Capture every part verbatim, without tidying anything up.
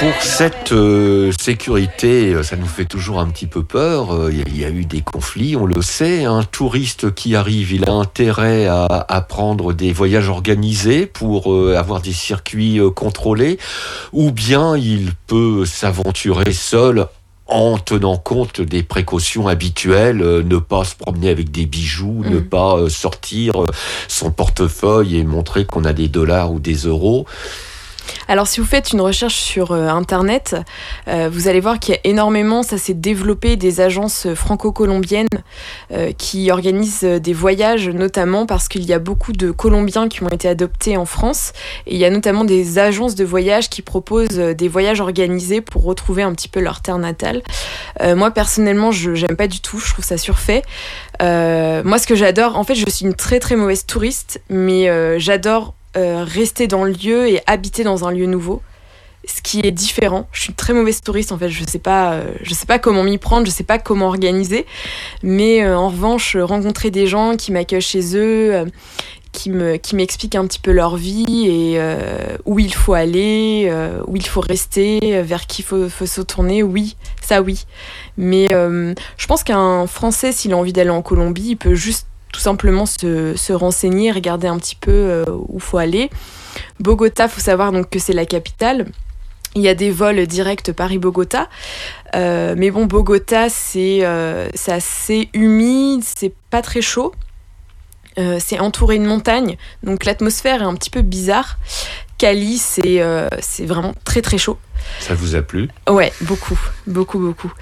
Pour cette euh, sécurité, ça nous fait toujours un petit peu peur. Il y a eu des conflits, on le sait. Un touriste qui arrive, il a intérêt à, à prendre des voyages organisés pour euh, avoir des circuits euh, contrôlés, ou bien il peut s'aventurer seul en tenant compte des précautions habituelles, euh, ne pas se promener avec des bijoux, mmh. ne pas euh, sortir euh, son portefeuille et montrer qu'on a des dollars ou des euros. Alors si vous faites une recherche sur euh, internet, euh, vous allez voir qu'il y a énormément, ça s'est développé, des agences franco-colombiennes euh, qui organisent des voyages, notamment parce qu'il y a beaucoup de Colombiens qui ont été adoptés en France, et il y a notamment des agences de voyage qui proposent des voyages organisés pour retrouver un petit peu leur terre natale. Euh, moi personnellement, je j'aime pas du tout, je trouve ça surfait. Euh, moi ce que j'adore, en fait je suis une très très mauvaise touriste, mais euh, j'adore Euh, rester dans le lieu et habiter dans un lieu nouveau, ce qui est différent. Je suis une très mauvaise touriste en fait, je sais pas, euh, je sais pas comment m'y prendre, je sais pas comment organiser, mais euh, en revanche rencontrer des gens qui m'accueillent chez eux, euh, qui me qui m'expliquent un petit peu leur vie et euh, où il faut aller, euh, où il faut rester, vers qui il faut, faut se tourner, oui, ça oui. Mais euh, je pense qu'un Français, s'il a envie d'aller en Colombie, il peut juste tout simplement se, se renseigner, regarder un petit peu euh, où il faut aller. Bogota, il faut savoir donc que c'est la capitale. Il y a des vols directs Paris-Bogota. Euh, mais bon, Bogota, c'est, euh, c'est assez humide, c'est pas très chaud. Euh, c'est entouré de montagnes, donc l'atmosphère est un petit peu bizarre. Cali, c'est, euh, c'est vraiment très très chaud. Ça vous a plu ? Ouais, beaucoup, beaucoup, beaucoup.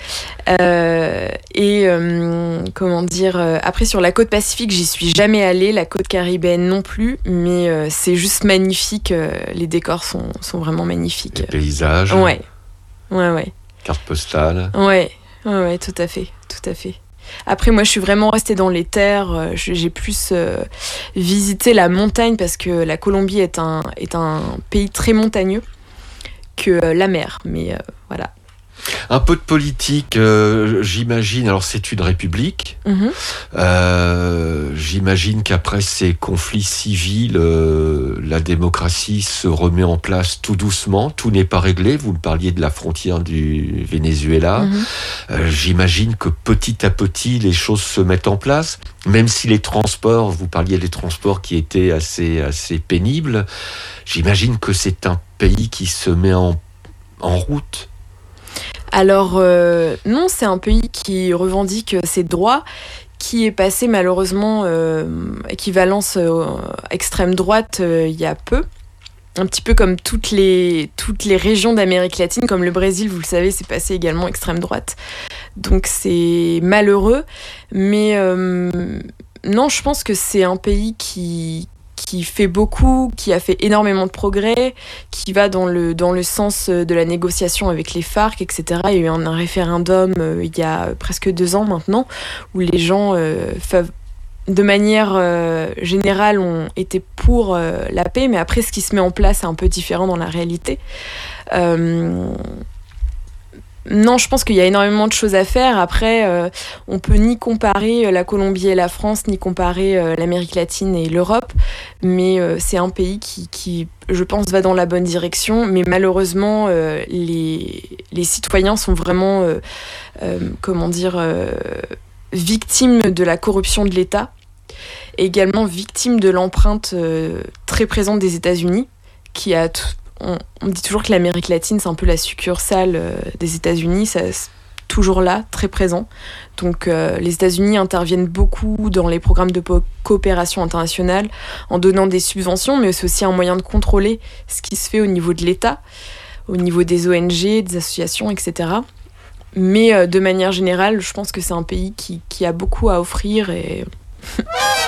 Euh, et euh, comment dire, euh, après sur la côte Pacifique, j'y suis jamais allée, la côte caribéenne non plus, mais euh, c'est juste magnifique, euh, les décors sont, sont vraiment magnifiques. Les paysages ? Ouais, ouais, ouais. Carte postale ? Ouais, ouais, ouais, tout à fait, tout à fait. Après, moi, je suis vraiment restée dans les terres. J'ai plus euh, visité la montagne parce que la Colombie est un, est un pays très montagneux que euh, la mer. Mais euh, voilà. Un peu de politique, euh, j'imagine. Alors, c'est une république. Mmh. Euh, j'imagine qu'après ces conflits civils, euh, la démocratie se remet en place tout doucement. Tout n'est pas réglé. Vous me parliez de la frontière du Venezuela. Mmh. Euh, j'imagine que petit à petit, les choses se mettent en place. Même si les transports, vous parliez des transports qui étaient assez, assez pénibles, j'imagine que c'est un pays qui se met en, en route. Alors euh, non, c'est un pays qui revendique ses droits, qui est passé malheureusement euh, équivalence euh, extrême droite euh, il y a peu. Un petit peu comme toutes les, toutes les régions d'Amérique latine, comme le Brésil, vous le savez, c'est passé également extrême droite. Donc c'est malheureux, mais euh, non, je pense que c'est un pays qui... qui fait beaucoup, qui a fait énormément de progrès, qui va dans le, dans le sens de la négociation avec les FARC, et cetera. Il y a eu un, un référendum euh, il y a presque deux ans maintenant, où les gens, euh, fav- de manière euh, générale, ont été pour euh, la paix, mais après, ce qui se met en place est un peu différent dans la réalité. Euh, Non, je pense qu'il y a énormément de choses à faire. Après, euh, on peut ni comparer la Colombie et la France, ni comparer euh, l'Amérique latine et l'Europe. Mais euh, c'est un pays qui, qui, je pense, va dans la bonne direction. Mais malheureusement, euh, les, les citoyens sont vraiment, euh, euh, comment dire, euh, victimes de la corruption de l'État. Et également victimes de l'empreinte euh, très présente des États-Unis, qui a... T- On, on dit toujours que l'Amérique latine, c'est un peu la succursale euh, des États-Unis, c'est toujours là, très présent. Donc euh, les États-Unis interviennent beaucoup dans les programmes de po- coopération internationale en donnant des subventions, mais c'est aussi un moyen de contrôler ce qui se fait au niveau de l'État, au niveau des O N G, des associations, et cetera. Mais euh, de manière générale, je pense que c'est un pays qui, qui a beaucoup à offrir et...